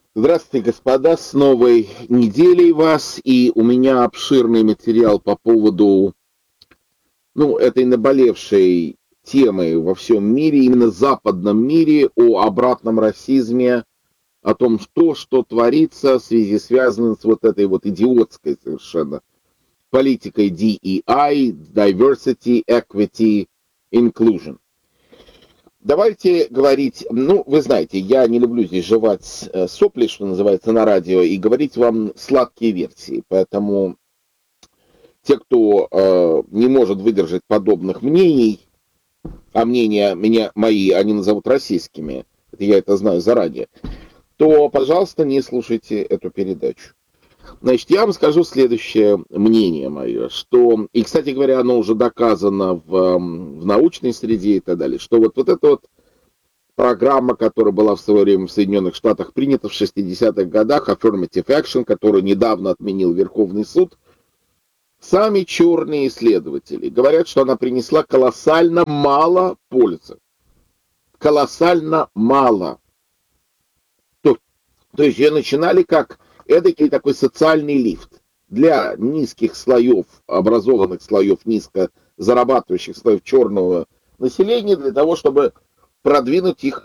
Здравствуйте, господа, с новой неделей вас, и у меня обширный материал по поводу, этой наболевшей темы во всем мире, именно западном мире, о обратном расизме, о том, что творится в связи связано с вот этой вот идиотской совершенно политикой DEI, Diversity, Equity, Inclusion. Давайте говорить, вы знаете, я не люблю здесь жевать сопли, что называется, на радио, и говорить вам сладкие версии. Поэтому те, кто не может выдержать подобных мнений, а мнения мои, они назовут российскими, я это знаю заранее, то, пожалуйста, не слушайте эту передачу. Значит, я вам скажу следующее мнение мое, что, и, кстати говоря, оно уже доказано в научной среде и так далее, что вот это вот программа, которая была в свое время в Соединенных Штатах принята в 60-х годах, Affirmative Action, которую недавно отменил Верховный суд, сами черные исследователи говорят, что она принесла колоссально мало пользы. Колоссально мало. То, то есть ее начинали как эдакий такой социальный лифт для низких слоев, образованных слоев, низко зарабатывающих слоев черного населения, для того, чтобы продвинуть их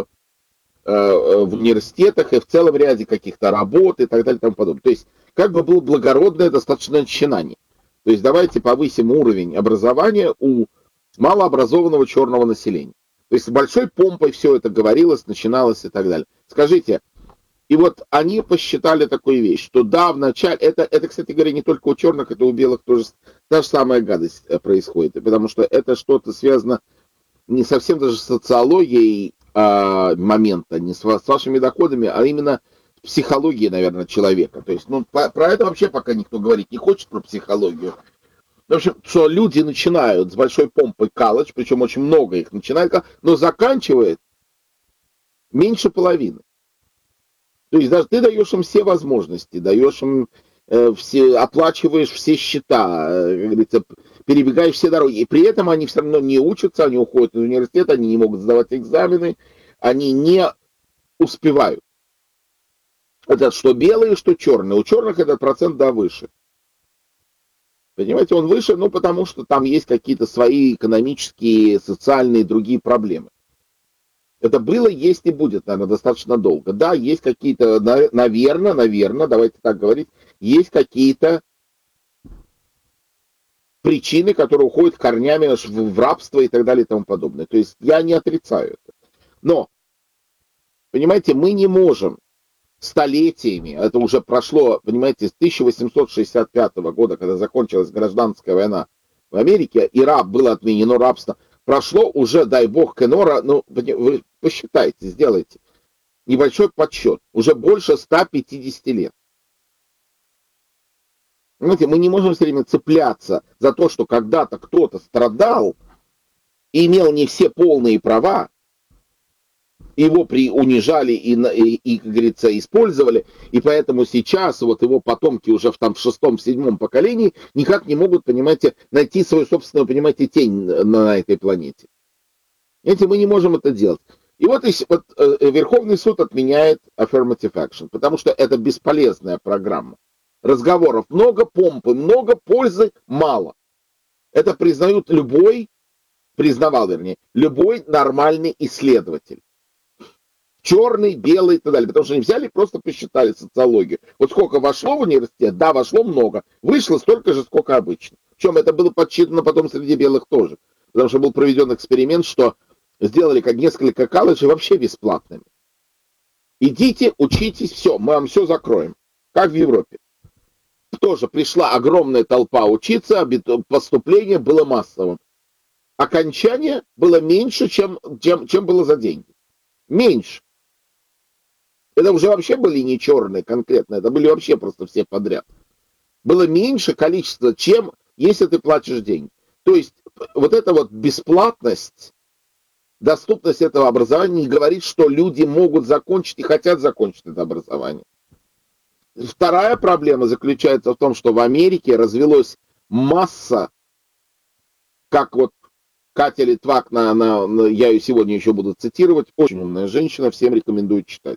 в университетах и в целом ряде каких-то работ и так далее и тому подобное. То есть как бы было благородное достаточно начинание. То есть давайте повысим уровень образования у малообразованного черного населения. То есть с большой помпой все это говорилось, начиналось и так далее. Скажите, и вот они посчитали такую вещь, что да, в начале, это, кстати говоря, не только у черных, это у белых тоже та же самая гадость происходит, потому что это что-то связано не совсем даже с социологией момента, не с вашими доходами, а именно с психологией, наверное, человека. То есть, про это вообще пока никто говорить не хочет, про психологию. В общем, что люди начинают с большой помпой колледж, причем очень много их начинает, но заканчивает меньше половины. То есть даже ты даешь им все возможности, даешь им все, оплачиваешь все счета, как говорится, перебегаешь все дороги. И при этом они все равно не учатся, они уходят из университета, они не могут сдавать экзамены, они не успевают. Это что белые, что черные. У черных этот процент, да, выше. Понимаете, он выше, потому что там есть какие-то свои экономические, социальные, другие проблемы. Это было, есть и будет, наверное, достаточно долго. Да, есть какие-то, наверное, давайте так говорить, есть причины, которые уходят корнями в рабство и так далее и тому подобное. То есть я не отрицаю это. Но, понимаете, мы не можем столетиями, это уже прошло, понимаете, с 1865 года, когда закончилась гражданская война в Америке, и было отменено рабство, прошло уже, дай бог, Кенора, вы посчитайте, сделайте небольшой подсчет, уже больше 150 лет. Понимаете, мы не можем все время цепляться за то, что когда-то кто-то страдал и имел не все полные права, его унижали и, как говорится, использовали, и поэтому сейчас вот его потомки уже в шестом, седьмом поколении никак не могут, понимаете, найти свою собственную, понимаете, тень на этой планете. Понимаете, мы не можем это делать. И вот Верховный суд отменяет Affirmative Action, потому что это бесполезная программа. Разговоров много, помпы много, пользы мало. Это признавал, любой нормальный исследователь. Черный, белый и так далее. Потому что они взяли и просто посчитали социологию. Вот сколько вошло в университет, да, вошло много. Вышло столько же, сколько обычно. Причем это было подсчитано потом среди белых тоже. Потому что был проведен эксперимент, что сделали как несколько колледжей вообще бесплатными. Идите, учитесь, все, мы вам все закроем. Как в Европе. Тоже пришла огромная толпа учиться, поступление было массовым. Окончание было меньше, чем было за деньги. Меньше. Это уже вообще были не черные конкретно, это были вообще просто все подряд. Было меньше количество, чем если ты платишь деньги. То есть вот эта вот бесплатность, доступность этого образования не говорит, что люди могут закончить и хотят закончить это образование. Вторая проблема заключается в том, что в Америке развелось масса, как вот Катя Литвак, я ее сегодня еще буду цитировать, очень умная женщина, всем рекомендую читать.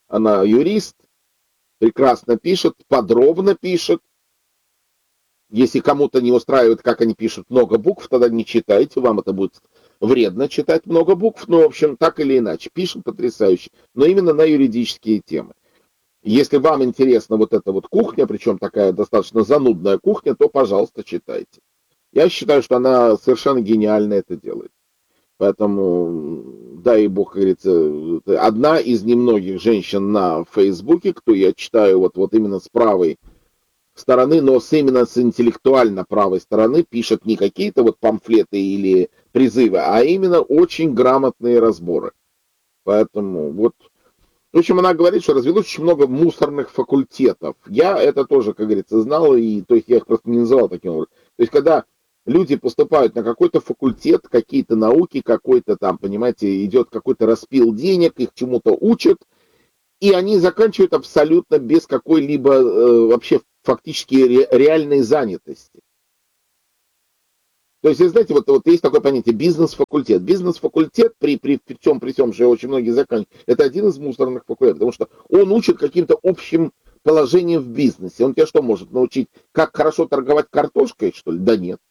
Она юрист, прекрасно пишет, подробно пишет. Если кому-то не устраивает, как они пишут много букв, тогда не читайте, вам это будет вредно читать много букв, но, в общем, так или иначе, пишут потрясающе, но именно на юридические темы. Если вам интересна вот эта вот кухня, причем такая достаточно занудная кухня, то, пожалуйста, читайте. Я считаю, что она совершенно гениально это делает. Поэтому, дай бог, как говорится, одна из немногих женщин на Фейсбуке, кто я читаю вот именно с правой стороны, но именно с интеллектуально правой стороны, пишет не какие-то вот памфлеты или призывы, а именно очень грамотные разборы. Поэтому вот, в общем, она говорит, что развелось очень много мусорных факультетов. Я это тоже, как говорится, знал, и то есть я их просто не называл таким образом. То есть когда люди поступают на какой-то факультет, какие-то науки, какой-то там, понимаете, идет какой-то распил денег, их чему-то учат, и они заканчивают абсолютно без какой-либо вообще фактически реальной занятости. То есть, знаете, вот есть такое понятие бизнес-факультет. Бизнес-факультет, при всем, что очень многие заканчивают, это один из мусорных факультетов, потому что он учит каким-то общим положением в бизнесе. Он тебя что может научить, как хорошо торговать картошкой, что ли? Да нет.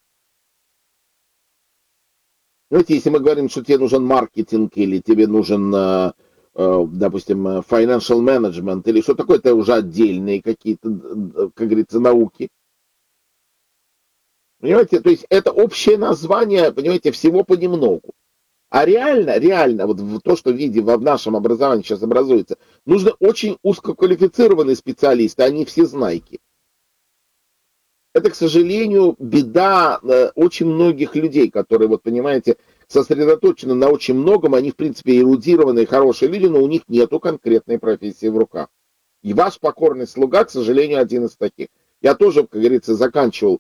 Знаете, если мы говорим, что тебе нужен маркетинг или тебе нужен, допустим, financial management или что такое, это уже отдельные какие-то, как говорится, науки. Понимаете, то есть это общее название, понимаете, всего понемногу. А реально, вот в то, что в виде в нашем образовании сейчас образуется, нужно очень узкоквалифицированные специалисты, а не всезнайки. Это, к сожалению, беда очень многих людей, которые, вот понимаете, сосредоточены на очень многом, они, в принципе, эрудированные, хорошие люди, но у них нету конкретной профессии в руках. И ваш покорный слуга, к сожалению, один из таких. Я тоже, как говорится, заканчивал,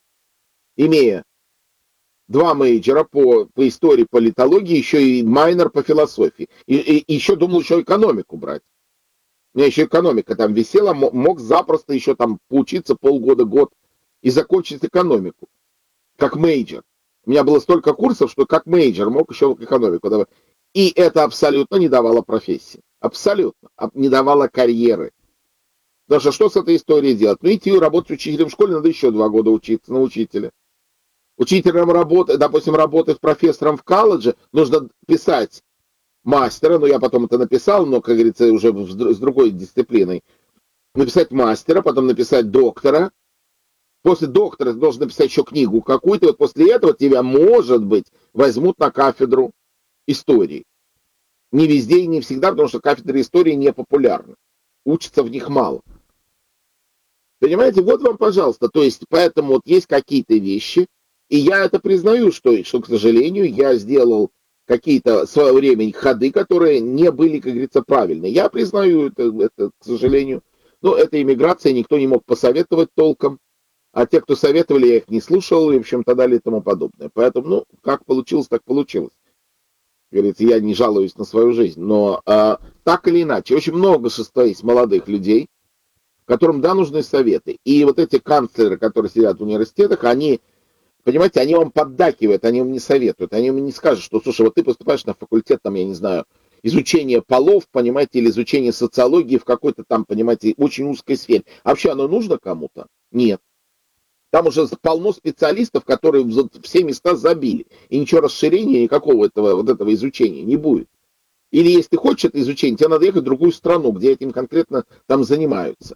имея 2 мейджора по истории, политологии, еще и майнер по философии. И еще думал еще экономику брать. У меня еще экономика там висела, мог запросто еще там поучиться полгода, год и закончить экономику, как мейджор. У меня было столько курсов, что как мейджор мог еще экономику давать. И это абсолютно не давало профессии. Абсолютно. Не давало карьеры. Потому что с этой историей делать? Ну, идти работать учителем в школе, надо еще 2 года учиться на учителя. Учителем работать, допустим, работать профессором в колледже, нужно писать мастера, ну, я потом это написал, но, как говорится, уже с другой дисциплиной. Написать мастера, потом написать доктора. После доктора ты должен написать еще книгу какую-то, вот после этого тебя, может быть, возьмут на кафедру истории. Не везде и не всегда, потому что кафедры истории не популярны. Учатся в них мало. Понимаете, вот вам, пожалуйста, то есть, поэтому вот есть какие-то вещи, и я это признаю, что, к сожалению, я сделал какие-то в свое время ходы, которые не были, как говорится, правильные. Я признаю это, к сожалению. Но это иммиграция, никто не мог посоветовать толком. А те, кто советовали, я их не слушал, и, в общем, так далее и тому подобное. Поэтому, ну, как получилось, так получилось. Говорится, я не жалуюсь на свою жизнь. Но так или иначе, очень много есть молодых людей, которым, да, нужны советы. И вот эти канцлеры, которые сидят в университетах, они, понимаете, они вам поддакивают, они вам не советуют. Они вам не скажут, что, слушай, вот ты поступаешь на факультет, там, я не знаю, изучение полов, понимаете, или изучение социологии в какой-то там, понимаете, очень узкой сфере. А вообще оно нужно кому-то? Нет. Там уже полно специалистов, которые все места забили. И ничего расширения, никакого этого изучения не будет. Или если ты хочешь это изучение, тебе надо ехать в другую страну, где этим конкретно там занимаются.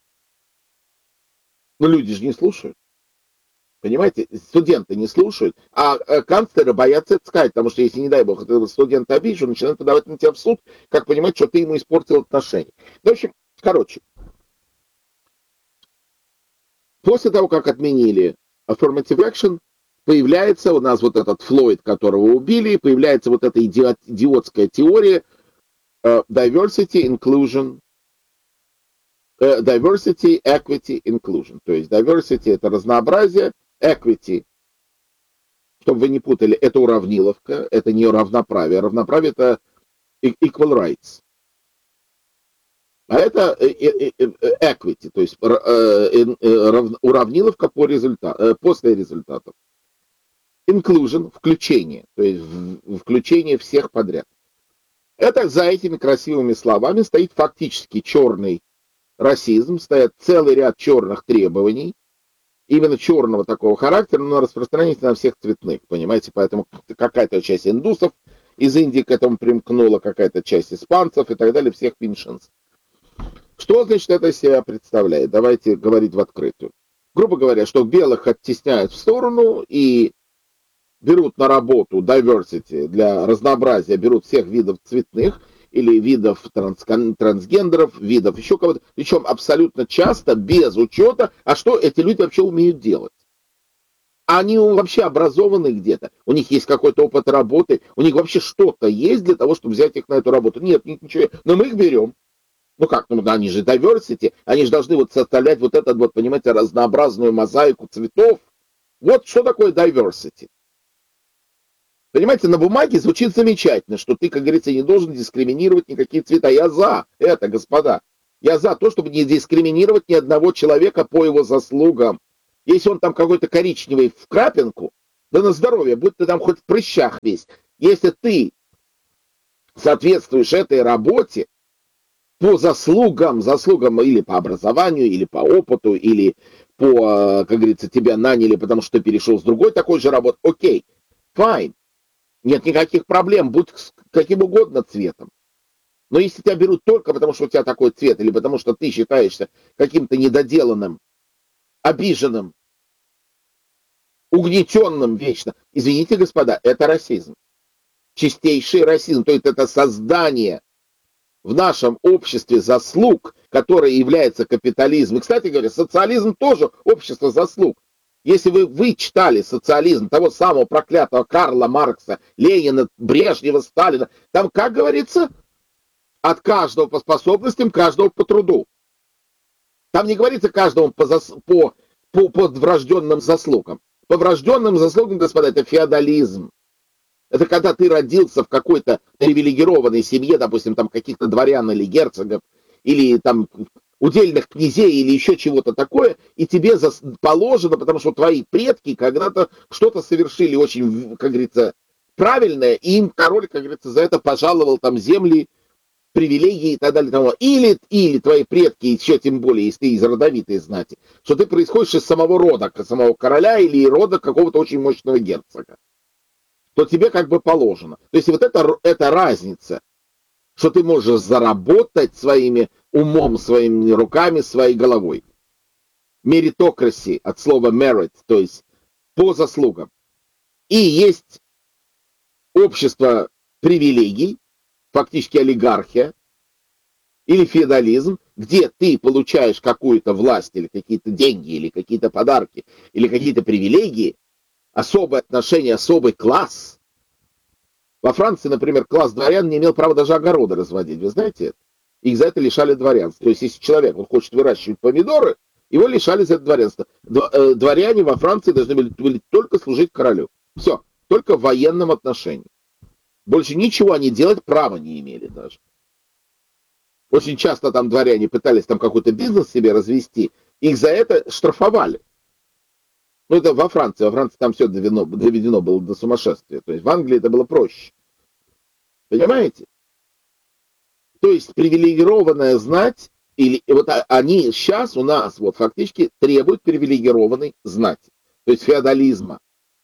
Но люди же не слушают. Понимаете, студенты не слушают, а канцлеры боятся это сказать, потому что если, не дай бог, студенты обидят, он начинает подавать на тебя в суд, как понимать, что ты ему испортил отношения. В общем, короче, после того, как отменили affirmative action, появляется у нас вот этот Флойд, которого убили, появляется вот эта идиотская теория diversity, inclusion, diversity, equity, inclusion. То есть diversity — это разнообразие, equity, чтобы вы не путали, это уравниловка, это не равноправие. Равноправие — это equal rights. А это equity, то есть уравниловка после результатов. Inclusion — включение, то есть включение всех подряд. Это за этими красивыми словами стоит фактически черный расизм, стоят целый ряд черных требований, именно черного такого характера, но распространяется на всех цветных, понимаете, поэтому какая-то часть индусов из Индии к этому примкнула, какая-то часть испанцев и так далее, всех меньшинств. Что, значит, это из себя представляет? Давайте говорить в открытую. Грубо говоря, что белых оттесняют в сторону и берут на работу diversity для разнообразия, берут всех видов цветных или видов трансгендеров, видов еще кого-то, причем абсолютно часто без учета, а что эти люди вообще умеют делать. Они вообще образованы где-то, у них есть какой-то опыт работы, у них вообще что-то есть для того, чтобы взять их на эту работу. Нет, ничего, но мы их берем. Ну как, ну они же diversity, они же должны вот составлять вот этот вот, понимаете, разнообразную мозаику цветов. Вот что такое diversity. Понимаете, на бумаге звучит замечательно, что ты, как говорится, не должен дискриминировать никакие цвета. Я за это, господа. Я за то, чтобы не дискриминировать ни одного человека по его заслугам. Если он там какой-то коричневый в крапинку, да на здоровье, будь ты там хоть в прыщах весь. Если ты соответствуешь этой работе по заслугам или по образованию, или по опыту, или по, как говорится, тебя наняли, потому что ты перешел с другой такой же работы, окей, fine. Нет никаких проблем, будь каким угодно цветом. Но если тебя берут только потому, что у тебя такой цвет, или потому что ты считаешься каким-то недоделанным, обиженным, угнетенным вечно, извините, господа, это расизм. Чистейший расизм, то есть это создание в нашем обществе заслуг, которое является капитализм. И, кстати говоря, социализм тоже общество заслуг. Если вы читали социализм того самого проклятого Карла Маркса, Ленина, Брежнева, Сталина, там, как говорится, от каждого по способностям, каждого по труду. Там не говорится каждому по врожденным заслугам. По врожденным заслугам, господа, это феодализм. Это когда ты родился в какой-то привилегированной семье, допустим, там каких-то дворян или герцогов, или там удельных князей или еще чего-то такое, и тебе положено, потому что твои предки когда-то что-то совершили очень, как говорится, правильное, и им король, как говорится, за это пожаловал там земли, привилегии и так далее. Того. Или твои предки, еще тем более, если ты из родовитой знати, что ты происходишь из самого рода, самого короля или рода какого-то очень мощного герцога, то тебе как бы положено. То есть вот это разница, что ты можешь заработать своими умом, своими руками, своей головой. Meritocracy от слова merit, то есть по заслугам. И есть общество привилегий, фактически олигархия, или феодализм, где ты получаешь какую-то власть, или какие-то деньги, или какие-то подарки, или какие-то привилегии, особое отношение, особый класс. Во Франции, например, класс дворян не имел права даже огороды разводить. Вы знаете это? Их за это лишали дворянства. То есть, если человек хочет выращивать помидоры, его лишали за это дворянства. Дворяне во Франции должны были только служить королю. Все, только в военном отношении. Больше ничего они делать права не имели даже. Очень часто там дворяне пытались там какой-то бизнес себе развести, их за это штрафовали. Ну, это во Франции. Во Франции там все доведено было до сумасшествия. То есть в Англии это было проще. Понимаете? То есть привилегированная знать, или вот они сейчас у нас вот фактически требуют привилегированной знати. То есть феодализма.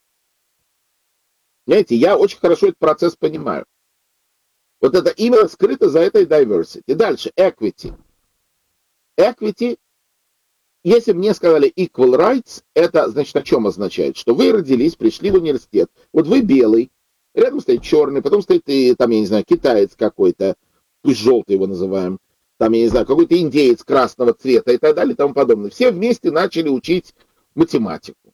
Понимаете, я очень хорошо этот процесс понимаю. Вот это именно скрыто за этой diversity. Дальше, equity. Equity, если мне сказали equal rights, это, значит, о чем означает? Что вы родились, пришли в университет. Вот вы белый, рядом стоит черный, потом стоит, там, я не знаю, китаец какой-то, пусть желтый его называем, там, я не знаю, какой-то индеец красного цвета и так далее и тому подобное. Все вместе начали учить математику.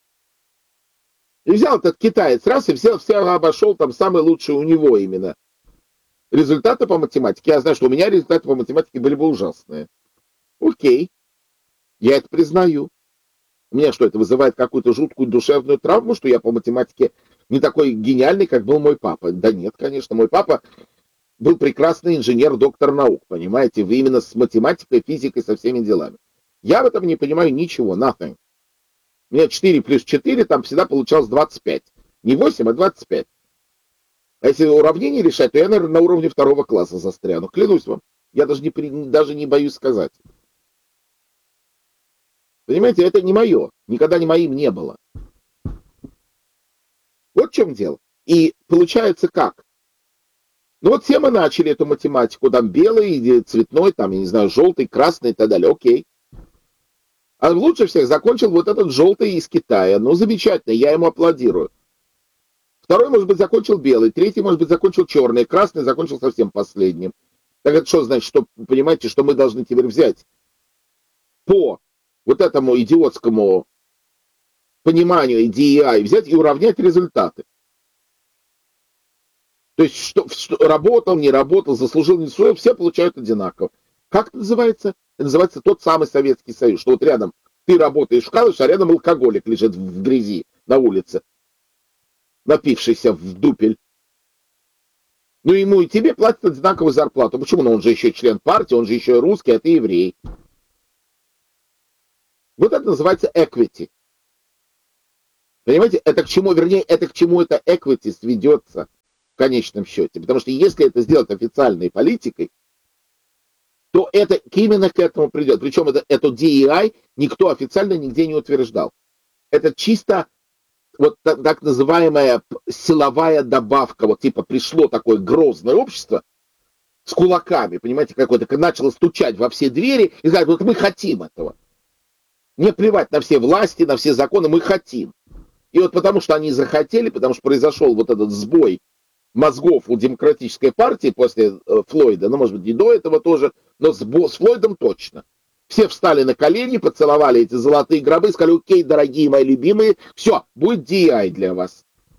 И взял этот китаец раз и все обошел, там самый лучший у него именно результаты по математике. Я знаю, что у меня результаты по математике были бы ужасные. Окей, я это признаю. У меня что, это вызывает какую-то жуткую душевную травму, что я по математике не такой гениальный, как был мой папа? Да нет, конечно, мой папа был прекрасный инженер, доктор наук, понимаете, вы именно с математикой, физикой, со всеми делами. Я в этом не понимаю ничего, nothing. У меня 4 плюс 4, там всегда получалось 25. Не 8, а 25. А если уравнение решать, то я, наверное, на уровне 2 класса застряну. Клянусь вам. Я даже не боюсь сказать. Понимаете, это не мое. Никогда не моим не было. Вот в чем дело. И получается как? Ну вот все мы начали эту математику. Там белый, цветной, там, я не знаю, желтый, красный и так далее. Окей. А лучше всех закончил вот этот желтый из Китая. Ну, замечательно, я ему аплодирую. Второй, может быть, закончил белый. Третий, может быть, закончил черный. Красный закончил совсем последним. Так это что значит, что, понимаете, что мы должны теперь взять по вот этому идиотскому пониманию DEI, взять и уравнять результаты. То есть, что работал, не работал, заслужил, не заслужил, все получают одинаково. Как это называется? Это называется тот самый Советский Союз, что вот рядом ты работаешь, вкалываешь, а рядом алкоголик лежит в грязи на улице, напившийся в дупель. Ну, ему и тебе платят одинаковую зарплату. Почему? Ну, он же еще член партии, он же еще и русский, а ты еврей. Вот это называется equity. Понимаете, это к чему, вернее, это к чему это equity сведется в конечном счете. Потому что если это сделать официальной политикой, то это именно к этому придет. Причем это DEI никто официально нигде не утверждал. Это чисто вот так называемая силовая добавка. Вот типа пришло такое грозное общество с кулаками, понимаете, какое-то, начало стучать во все двери и сказать, вот мы хотим этого. Не плевать на все власти, на все законы, мы хотим. И вот потому что они захотели, потому что произошел вот этот сбой мозгов у демократической партии после Флойда, ну, может быть, и до этого тоже, но с Флойдом точно. Все встали на колени, поцеловали эти золотые гробы, сказали, окей, дорогие мои любимые, все, будет DI для вас.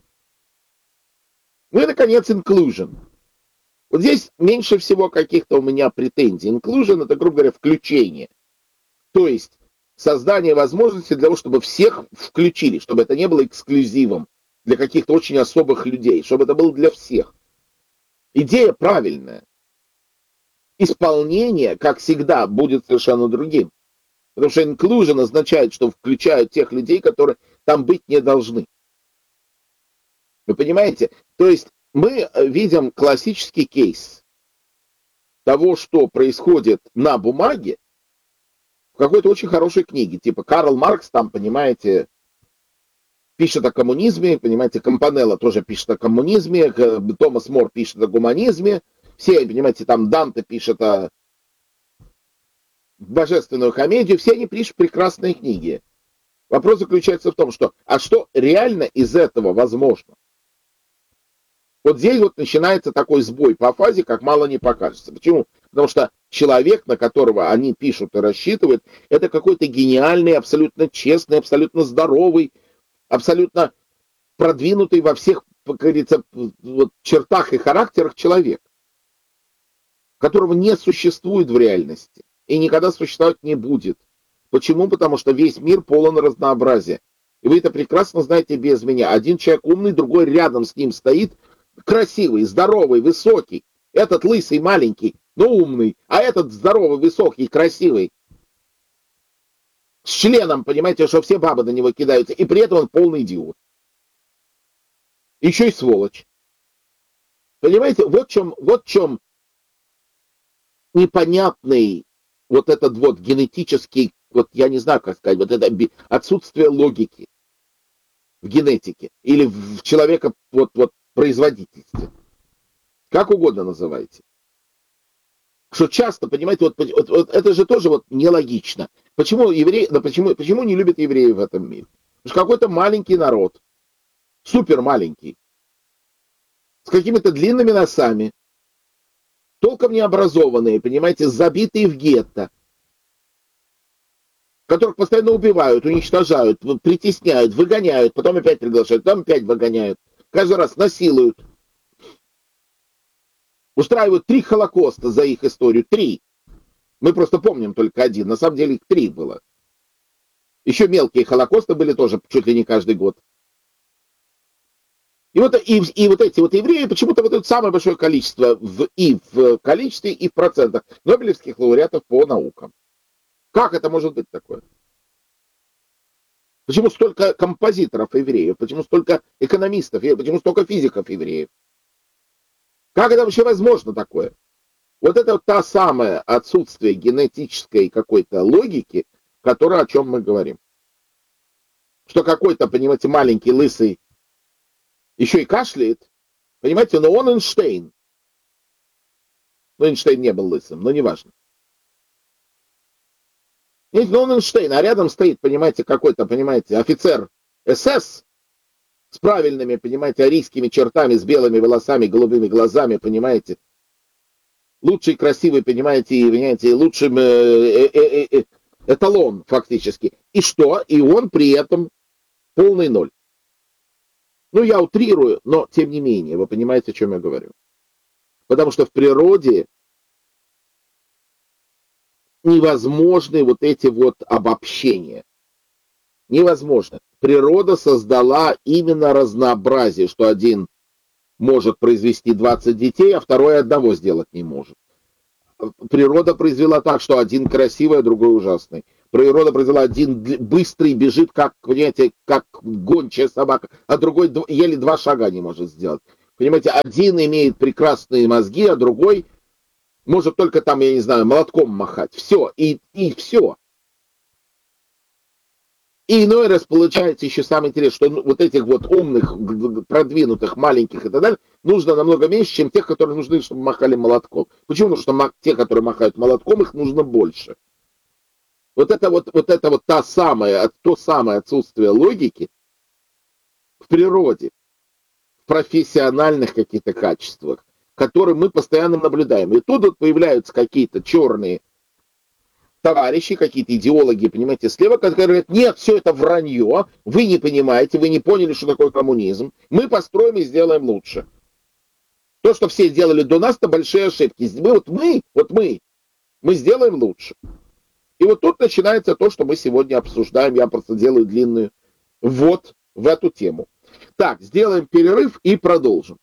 Ну и, наконец, inclusion. Вот здесь меньше всего каких-то у меня претензий. Inclusion — это, грубо говоря, включение. То есть создание возможности для того, чтобы всех включили, чтобы это не было эксклюзивом для каких-то очень особых людей, чтобы это было для всех. Идея правильная. Исполнение, как всегда, будет совершенно другим. Потому что inclusion означает, что включают тех людей, которые там быть не должны. Вы понимаете? То есть мы видим классический кейс того, что происходит на бумаге в какой-то очень хорошей книге. Типа Карл Маркс там, понимаете, пишет о коммунизме, понимаете, Кампанелла тоже пишет о коммунизме, Томас Мор пишет о гуманизме, все, понимаете, там Данте пишет о божественную комедию, все они пишут прекрасные книги. Вопрос заключается в том, что, а что реально из этого возможно? Вот здесь вот начинается такой сбой по фазе, как мало не покажется. Почему? Потому что человек, на которого они пишут и рассчитывают, это какой-то гениальный, абсолютно честный, абсолютно здоровый, абсолютно продвинутый во всех, как говорится, вот, чертах и характерах человек, которого не существует в реальности и никогда существовать не будет. Почему? Потому что весь мир полон разнообразия. И вы это прекрасно знаете без меня. Один человек умный, другой рядом с ним стоит, красивый, здоровый, высокий. Этот лысый, маленький, но умный. А этот здоровый, высокий, красивый. С членом, понимаете, что все бабы на него кидаются. И при этом он полный идиот. Еще и сволочь. Понимаете, вот в чем непонятный вот этот вот генетический, вот я не знаю, как сказать, вот это отсутствие логики в генетике или в человека вот производительстве. Как угодно называйте. Что часто, понимаете, вот это же тоже вот нелогично. Почему евреи, да почему не любят евреев в этом мире? Потому что какой-то маленький народ, супер маленький, с какими-то длинными носами, толком не образованные, понимаете, забитые в гетто, которых постоянно убивают, уничтожают, притесняют, выгоняют, потом опять приглашают, потом опять выгоняют, каждый раз насилуют. Устраивают 3 Холокоста за их историю. 3. Мы просто помним только один. На самом деле их 3 было. Еще мелкие Холокосты были тоже чуть ли не каждый год. И вот эти вот евреи почему-то вот это самое большое количество и в количестве, и в процентах нобелевских лауреатов по наукам. Как это может быть такое? Почему столько композиторов евреев? Почему столько экономистов? Почему столько физиков евреев? Как это вообще возможно такое? Вот это вот та самая отсутствие генетической какой-то логики, которая, о чем мы говорим. Что какой-то, понимаете, маленький лысый еще и кашляет, понимаете, но он Эйнштейн. Но Эйнштейн не был лысым, но неважно. Но он Эйнштейн, а рядом стоит, понимаете, какой-то, понимаете, офицер СС с правильными, понимаете, арийскими чертами, с белыми волосами, голубыми глазами, понимаете. Лучший, красивый, понимаете, лучшим эталон фактически. И что? И он при этом полный ноль. Ну, я утрирую, но тем не менее, вы понимаете, о чем я говорю. Потому что в природе невозможны вот эти вот обобщения. Невозможно. Природа создала именно разнообразие, что один может произвести 20 детей, а второй одного сделать не может. Природа произвела так, что один красивый, а другой ужасный. Природа произвела один быстрый, бежит, как, понимаете, как гончая собака, а другой еле 2 шага не может сделать. Понимаете, один имеет прекрасные мозги, а другой может только там, я не знаю, молотком махать. Все, и все. И иной раз получается еще самое интересное, что вот этих вот умных, продвинутых, маленьких и так далее, нужно намного меньше, чем тех, которые нужны, чтобы махали молотком. Почему? Потому что те, которые махают молотком, их нужно больше. Вот это вот то самое отсутствие логики в природе, в профессиональных каких-то качествах, которые мы постоянно наблюдаем. И тут вот появляются какие-то черные товарищи, какие-то идеологи, понимаете, слева, которые говорят, нет, все это вранье, вы не понимаете, вы не поняли, что такое коммунизм, мы построим и сделаем лучше. То, что все делали до нас, это большие ошибки. Мы сделаем лучше. И вот тут начинается то, что мы сегодня обсуждаем, я просто делаю длинную ввод в эту тему. Так, сделаем перерыв и продолжим.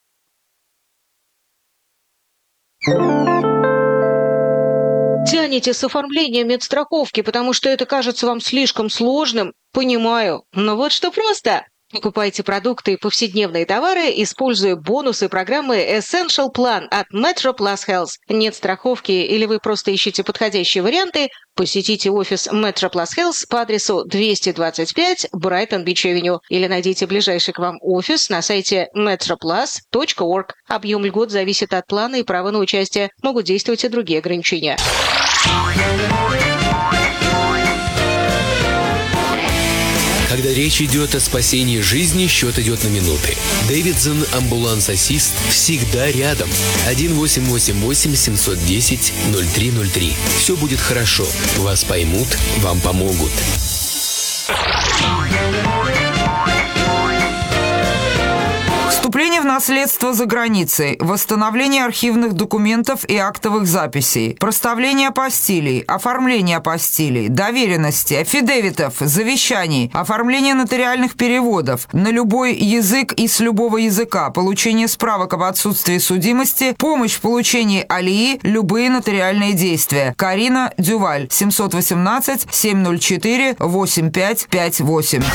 Тянете с оформлением медстраховки, потому что это кажется вам слишком сложным? Понимаю. Но вот что просто. Покупайте продукты и повседневные товары, используя бонусы программы Essential Plan от Metro Plus Health. Нет страховки или вы просто ищете подходящие варианты? Посетите офис Metro Plus Health по адресу 225 Brighton Beach Avenue или найдите ближайший к вам офис на сайте metroplus.org. Объем льгот зависит от плана и права на участие. Могут действовать и другие ограничения. Когда речь идет о спасении жизни, счет идет на минуты. Дэвидсон Ambulance Assist всегда рядом. 1-888-710-0303. Все будет хорошо. Вас поймут, вам помогут. Вступление в наследство за границей, восстановление архивных документов и актовых записей, проставление апостилей, оформление апостилей, доверенности, аффидевитов, завещаний, оформление нотариальных переводов на любой язык и с любого языка, получение справок об отсутствии судимости, помощь в получении алии, любые нотариальные действия. Карина Дюваль, 718-704-8558.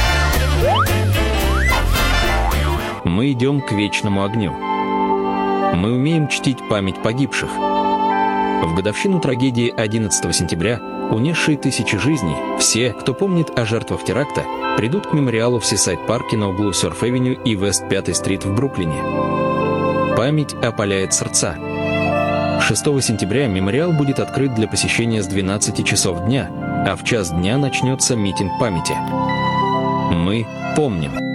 Мы идем к вечному огню. Мы умеем чтить память погибших. В годовщину трагедии 11 сентября, унесшей тысячи жизней, все, кто помнит о жертвах теракта, придут к мемориалу в Сисайд-парке на углу Сёрф-Эвеню и Вест-5-стрит в Бруклине. Память опаляет сердца. 6 сентября мемориал будет открыт для посещения с 12 часов дня, а в час дня начнется митинг памяти. Мы помним.